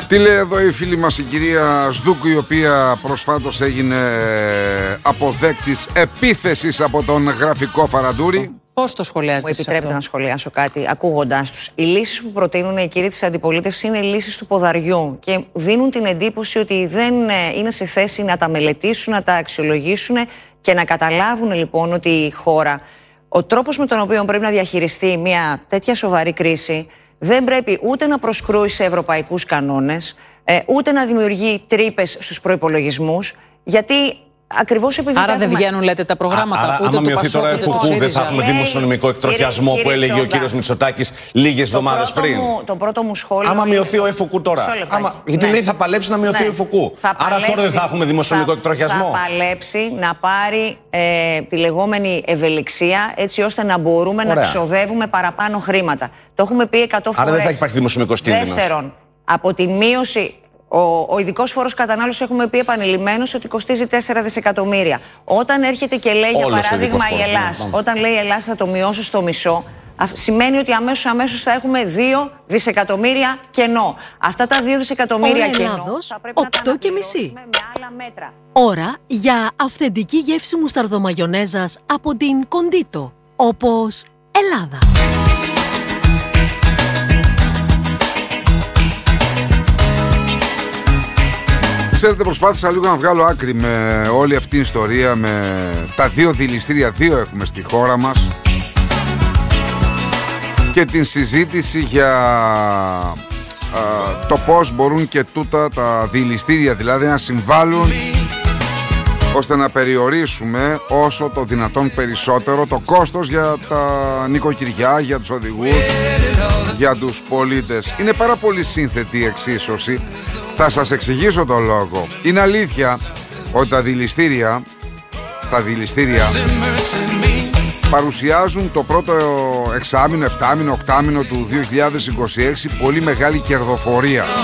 Τι λέει εδώ η φίλη μας η κυρία Σδούκου, η οποία προσφάτως έγινε αποδέκτης επίθεσης από τον γραφικό Φαραντούρη. Πώς το σχολιάζετε? Μου επιτρέπετε να σχολιάσω κάτι ακούγοντάς τους. Οι λύσεις που προτείνουν οι κύριοι της αντιπολίτευσης είναι λύσεις του ποδαριού και δίνουν την εντύπωση ότι δεν είναι σε θέση να τα μελετήσουν, να τα αξιολογήσουν και να καταλάβουν λοιπόν ότι η χώρα, ο τρόπος με τον οποίο πρέπει να διαχειριστεί μια τέτοια σοβαρή κρίση, δεν πρέπει ούτε να προσκρούει σε ευρωπαϊκούς κανόνες, ούτε να δημιουργεί τρύπες στους προϋπολογισμούς, γιατί ακριβώς επειδή. Άρα δεν βγαίνουν, λέτε, τα προγράμματα. Άμα μειωθεί τώρα η ΦΟΚΟΥ, δεν θα έχουμε δημοσιονομικό εκτροχιασμό που έλεγε ο κύριος Μητσοτάκης λίγες εβδομάδες πριν. Το πρώτο μου σχόλιο. Άμα μειωθεί ο ΕΦΟΚΟΥ τώρα. Γιατί λέει θα παλέψει να μειωθεί ο ΕΦΟΚΟΥ. Άρα τώρα δεν θα έχουμε δημοσιονομικό εκτροχιασμό. Θα παλέψει να πάρει τη λεγόμενη ευελιξία, έτσι ώστε να μπορούμε να ξοδεύουμε παραπάνω χρήματα. Το έχουμε πει 100 φορές. Άρα δεν θα υπάρχει δημοσιονομικός κίνδυνος. Δεύτερον, από τη μείωση. Ο ειδικός φόρος κατανάλωσης έχουμε πει επανειλημμένως ότι κοστίζει 4 δισεκατομμύρια. Όταν έρχεται και λέει, για παράδειγμα, η Ελλάς, όταν λέει η Ελλάς θα το μειώσω στο μισό, σημαίνει ότι αμέσως θα έχουμε 2 δισεκατομμύρια κενό. Αυτά τα 2 δισεκατομμύρια κενό θα πρέπει να τα αναπληρώσουμε με άλλα μέτρα. Ώρα για αυθεντική γεύση μουσταρδομαγιονέζας από την Κοντίτο, όπως Ελλάδα. Ξέρετε, προσπάθησα λίγο να βγάλω άκρη με όλη αυτή την ιστορία, με τα 2 δηληστήρια, 2 έχουμε στη χώρα μας, και την συζήτηση για το πώς μπορούν και τούτα τα δηληστήρια δηλαδή να συμβάλλουν ώστε να περιορίσουμε όσο το δυνατόν περισσότερο το κόστος για τα νοικοκυριά, για τους οδηγούς, για τους πολίτες. Είναι πάρα πολύ σύνθετη η εξίσωση. Θα σας εξηγήσω τον λόγο. Είναι αλήθεια ότι τα δηληστήρια παρουσιάζουν το πρώτο εξάμηνο, επτάμηνο, οκτάμηνο του 2026 πολύ μεγάλη κερδοφορία.